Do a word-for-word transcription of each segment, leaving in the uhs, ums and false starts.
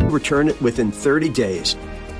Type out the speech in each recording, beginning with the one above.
Return it within thirty days.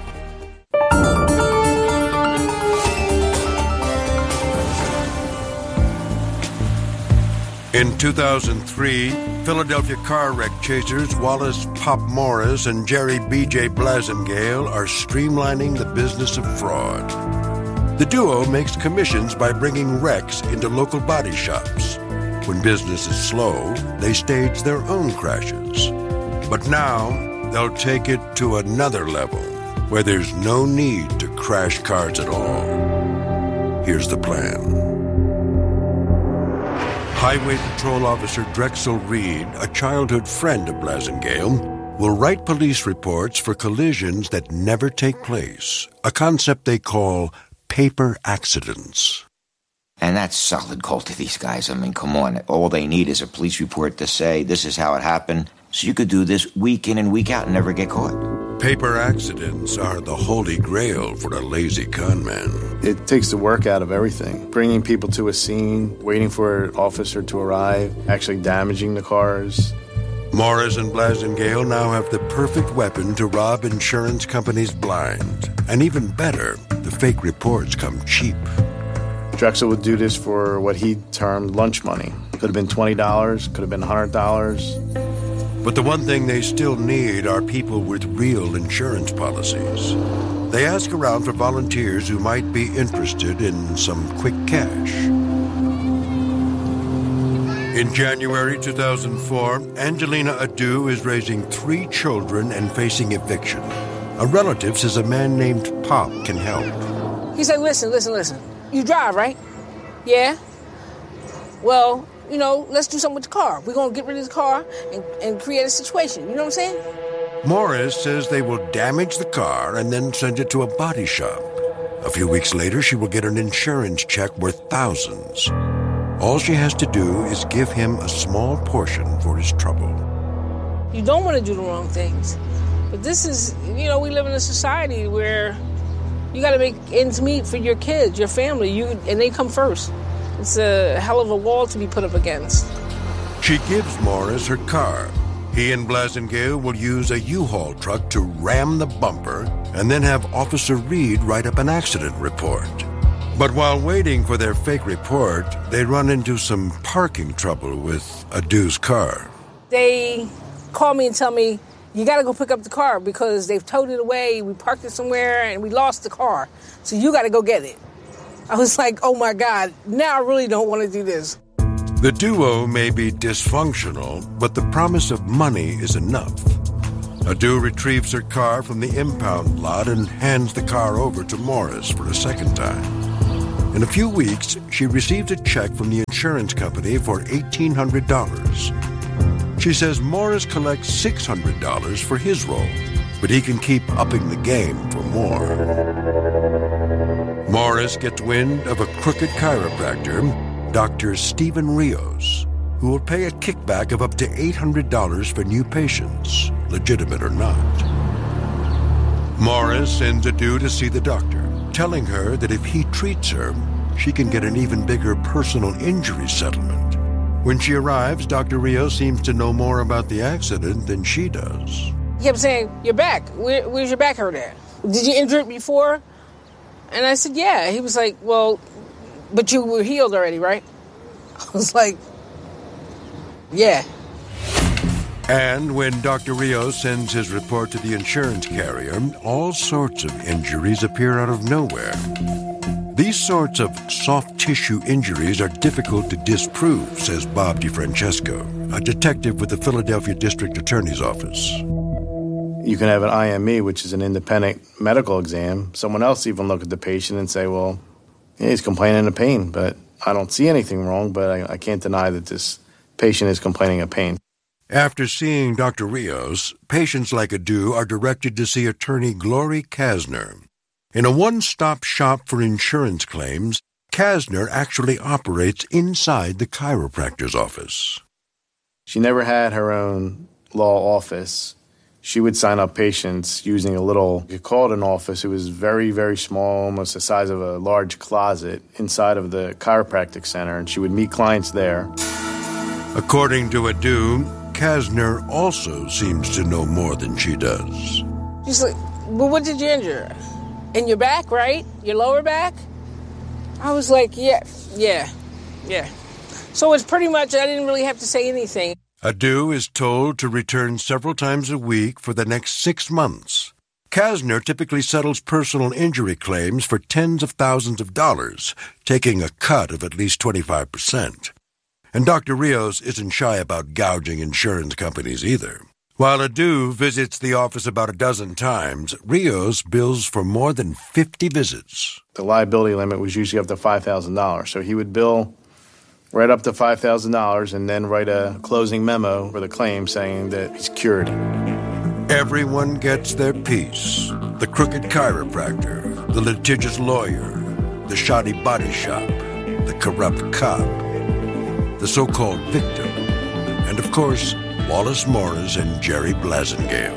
In two thousand three, Philadelphia car wreck chasers Wallace Pop Morris and Jerry B J Blasingale are streamlining the business of fraud. The duo makes commissions by bringing wrecks into local body shops. When business is slow, they stage their own crashes. But now, they'll take it to another level, where there's no need to crash cars at all. Here's the plan. Highway Patrol Officer Drexel Reed, a childhood friend of Blasingale, will write police reports for collisions that never take place, a concept they call paper accidents. And that's solid gold to these guys. I mean, come on. All they need is a police report to say, this is how it happened. So you could do this week in and week out and never get caught. Paper accidents are the holy grail for a lazy con man. It takes the work out of everything. Bringing people to a scene, waiting for an officer to arrive, actually damaging the cars. Morris and Blasingale now have the perfect weapon to rob insurance companies blind. And even better, the fake reports come cheap. Drexel would do this for what he termed lunch money. Could have been twenty dollars, could have been one hundred dollars. But the one thing they still need are people with real insurance policies. They ask around for volunteers who might be interested in some quick cash. In January two thousand four, Angelina Adu is raising three children and facing eviction. A relative says a man named Pop can help. He said, listen, listen, listen. You drive, right? Yeah? Well, you know, let's do something with the car. We're going to get rid of the car and, and create a situation. You know what I'm saying? Morris says they will damage the car and then send it to a body shop. A few weeks later, she will get an insurance check worth thousands. All she has to do is give him a small portion for his trouble. You don't want to do the wrong things. But this is, you know, we live in a society where you got to make ends meet for your kids, your family, you, and they come first. It's a hell of a wall to be put up against. She gives Morris her car. He and Blasingale will use a U-Haul truck to ram the bumper and then have Officer Reed write up an accident report. But while waiting for their fake report, they run into some parking trouble with Adu's car. They call me and tell me, you got to go pick up the car because they've towed it away. We parked it somewhere and we lost the car. So you got to go get it. I was like, oh, my God, now I really don't want to do this. The duo may be dysfunctional, but the promise of money is enough. Adu retrieves her car from the impound lot and hands the car over to Morris for a second time. In a few weeks, she receives a check from the insurance company for eighteen hundred dollars. She says Morris collects six hundred dollars for his role, but he can keep upping the game for more. Morris gets wind of a crooked chiropractor, Doctor Stephen Rios, who will pay a kickback of up to eight hundred dollars for new patients, legitimate or not. Morris sends Adu to see the doctor, telling her that if he treats her, she can get an even bigger personal injury settlement. When she arrives, Doctor Rios seems to know more about the accident than she does. He kept saying, your back, Where, where's your back hurt at? Did you injure it before? And I said, yeah. He was like, well, but you were healed already, right? I was like, yeah. And when Doctor Rios sends his report to the insurance carrier, all sorts of injuries appear out of nowhere. These sorts of soft tissue injuries are difficult to disprove, says Bob DeFrancesco, a detective with the Philadelphia District Attorney's Office. You can have an I M E, which is an independent medical exam. Someone else even look at the patient and say, well, yeah, he's complaining of pain, but I don't see anything wrong, but I, I can't deny that this patient is complaining of pain. After seeing Doctor Rios, patients like Adu are directed to see attorney Glory Kasner. In a one-stop shop for insurance claims, Kasner actually operates inside the chiropractor's office. She never had her own law office. She would sign up patients using a little, you could call it an office. It was very, very small, almost the size of a large closet inside of the chiropractic center, and she would meet clients there. According to Adu, Kasner also seems to know more than she does. She's like, well, what did you injure? In your back, right? Your lower back? I was like, yeah, yeah, yeah. So it's pretty much, I didn't really have to say anything. Adu is told to return several times a week for the next six months. Kasner typically settles personal injury claims for tens of thousands of dollars, taking a cut of at least twenty-five percent. And Doctor Rios isn't shy about gouging insurance companies either. While Adu visits the office about a dozen times, Rios bills for more than fifty visits. The liability limit was usually up to five thousand dollars, so he would bill right up to five thousand dollars and then write a closing memo for the claim saying that he's cured. Everyone gets their piece. The crooked chiropractor, the litigious lawyer, the shoddy body shop, the corrupt cop, the so-called victim, and of course, Wallace Morris and Jerry Blasingale.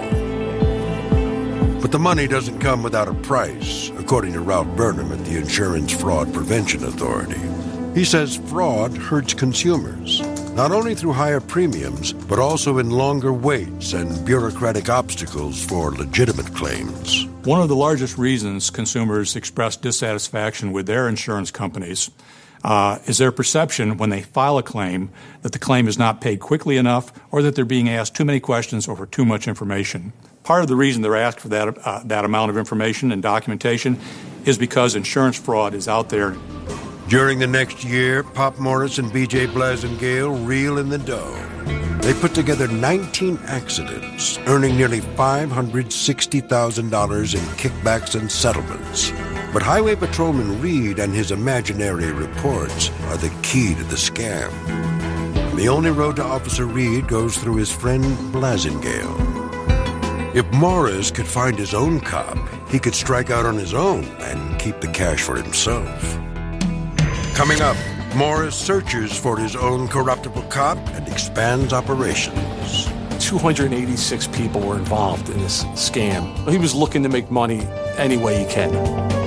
But the money doesn't come without a price, according to Ralph Burnham at the Insurance Fraud Prevention Authority. He says fraud hurts consumers, not only through higher premiums, but also in longer waits and bureaucratic obstacles for legitimate claims. One of the largest reasons consumers express dissatisfaction with their insurance companies Uh, is their perception when they file a claim that the claim is not paid quickly enough or that they're being asked too many questions or for too much information. Part of the reason they're asked for that, uh, that amount of information and documentation is because insurance fraud is out there. During the next year, Pop Morris and B J Blasingale reel in the dough. They put together nineteen accidents, earning nearly five hundred sixty thousand dollars in kickbacks and settlements. But Highway Patrolman Reed and his imaginary reports are the key to the scam. The only road to Officer Reed goes through his friend Blasingale. If Morris could find his own cop, he could strike out on his own and keep the cash for himself. Coming up, Morris searches for his own corruptible cop and expands operations. two hundred eighty-six people were involved in this scam. He was looking to make money any way he can.